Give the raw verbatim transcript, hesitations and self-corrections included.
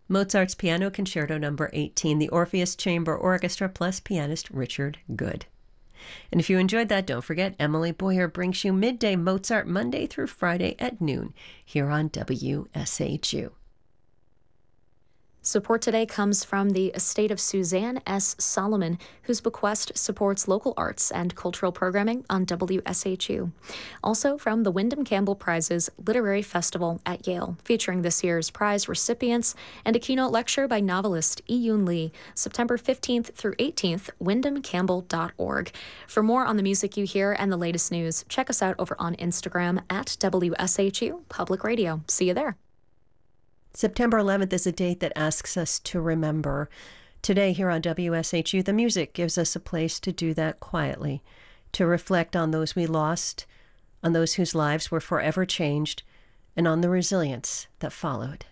Mozart's Piano Concerto Number eighteen, the Orpheus Chamber Orchestra plus pianist Richard Good. And if you enjoyed that, don't forget, Emily Boyer brings you Midday Mozart Monday through Friday at noon here on W S H U. Support today comes from the estate of Suzanne S. Solomon, whose bequest supports local arts and cultural programming on W S H U. Also from the Wyndham Campbell Prizes Literary Festival at Yale, featuring this year's prize recipients and a keynote lecture by novelist E-Yoon Lee, September fifteenth through eighteenth, wyndham campbell dot org. For more on the music you hear and the latest news, check us out over on Instagram at W S H U Public Radio. See you there. September eleventh is a date that asks us to remember. Today here on W S H U, the music gives us a place to do that quietly, to reflect on those we lost, on those whose lives were forever changed, and on the resilience that followed.